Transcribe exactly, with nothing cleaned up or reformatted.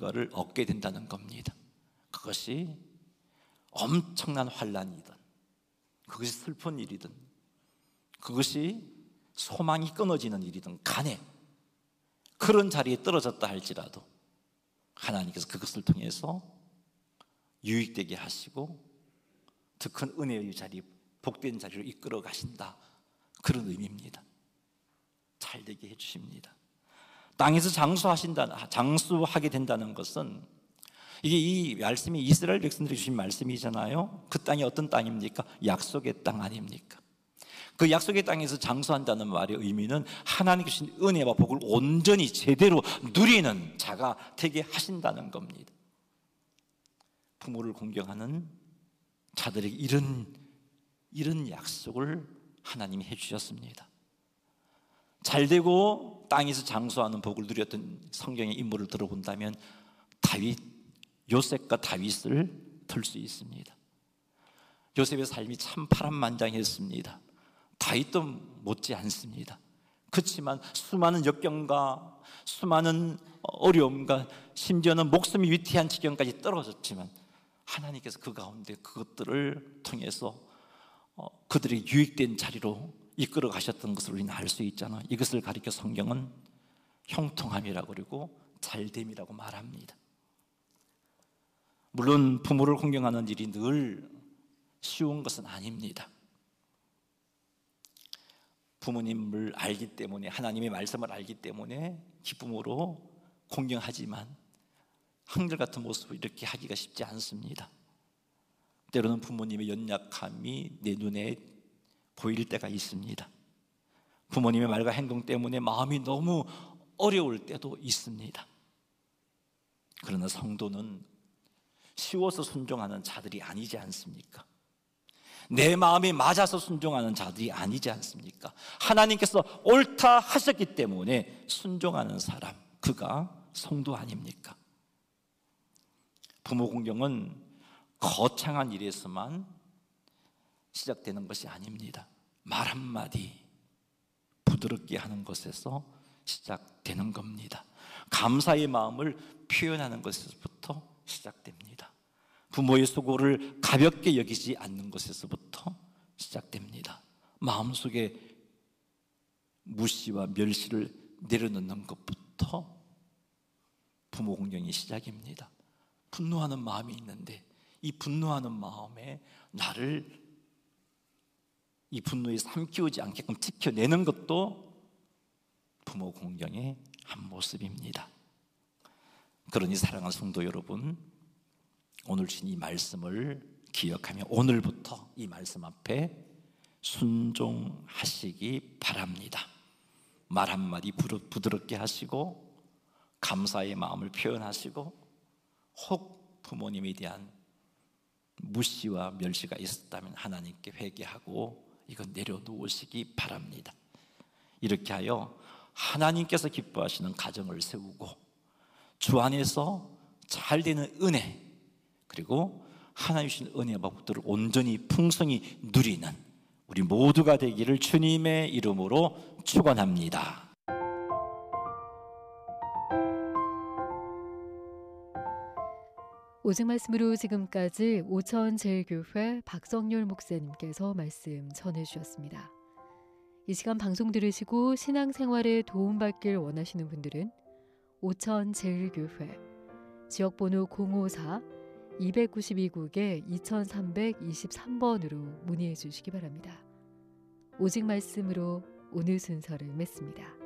결과를 얻게 된다는 겁니다. 그것이 엄청난 환난이든, 그것이 슬픈 일이든, 그것이 소망이 끊어지는 일이든 간에 그런 자리에 떨어졌다 할지라도 하나님께서 그것을 통해서 유익되게 하시고 더 큰 은혜의 자리, 복된 자리로 이끌어 가신다, 그런 의미입니다. 잘 되게 해주십니다. 땅에서 장수하신다, 장수하게 된다는 것은, 이게 이 말씀이 이스라엘 백성들이 주신 말씀이잖아요. 그 땅이 어떤 땅입니까? 약속의 땅 아닙니까? 그 약속의 땅에서 장수한다는 말의 의미는 하나님께 주신 은혜와 복을 온전히 제대로 누리는 자가 되게 하신다는 겁니다. 부모를 공경하는 자들에게 이런, 이런 약속을 하나님이 해주셨습니다. 잘되고 땅에서 장수하는 복을 누렸던 성경의 인물을 들어본다면 다윗, 요셉과 다윗을 들 수 있습니다. 요셉의 삶이 참 파란만장했습니다. 다윗도 못지 않습니다. 그렇지만 수많은 역경과 수많은 어려움과 심지어는 목숨이 위태한 지경까지 떨어졌지만 하나님께서 그 가운데 그것들을 통해서 그들이 유익된 자리로 이끌어 가셨던 것을 우리는 알 수 있잖아요. 이것을 가리켜 성경은 형통함이라고 그러고 잘됨이라고 말합니다. 물론 부모를 공경하는 일이 늘 쉬운 것은 아닙니다. 부모님을 알기 때문에, 하나님의 말씀을 알기 때문에 기쁨으로 공경하지만 한결같은 모습을 이렇게 하기가 쉽지 않습니다. 때로는 부모님의 연약함이 내 눈에 보일 때가 있습니다. 부모님의 말과 행동 때문에 마음이 너무 어려울 때도 있습니다. 그러나 성도는 쉬워서 순종하는 자들이 아니지 않습니까? 내 마음이 맞아서 순종하는 자들이 아니지 않습니까? 하나님께서 옳다 하셨기 때문에 순종하는 사람, 그가 성도 아닙니까? 부모 공경은 거창한 일에서만 시작되는 것이 아닙니다. 말 한마디 부드럽게 하는 것에서 시작되는 겁니다. 감사의 마음을 표현하는 것에서부터 시작됩니다. 부모의 수고를 가볍게 여기지 않는 것에서부터 시작됩니다. 마음속에 무시와 멸시를 내려놓는 것부터 부모 공경이 시작입니다. 분노하는 마음이 있는데 이 분노하는 마음에 나를 이 분노에 삼키우지 않게끔 지켜내는 것도 부모 공경의 한 모습입니다. 그러니 사랑하는 성도 여러분, 오늘 주신 이 말씀을 기억하며 오늘부터 이 말씀 앞에 순종하시기 바랍니다. 말 한마디 부드럽게 하시고 감사의 마음을 표현하시고, 혹 부모님에 대한 무시와 멸시가 있었다면 하나님께 회개하고 이건 내려놓으시기 바랍니다. 이렇게 하여 하나님께서 기뻐하시는 가정을 세우고 주 안에서 잘 되는 은혜, 그리고 하나님 주신 은혜와 복들을 온전히 풍성히 누리는 우리 모두가 되기를 주님의 이름으로 축원합니다. 오직 말씀으로 지금까지 오천제일교회 박성률 목사님께서 말씀 전해주셨습니다. 이 시간 방송 들으시고 신앙생활에 도움받길 원하시는 분들은 오천제일교회 지역번호 공오사 이구이 국에 이삼이삼 번으로 문의해 주시기 바랍니다. 오직 말씀으로 오늘 순서를 맺습니다.